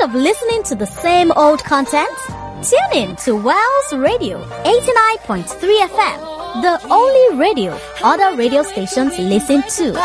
of listening to the same old content? Tune in to Wells Radio 89.3 FM, the only radio other radio stations listen to.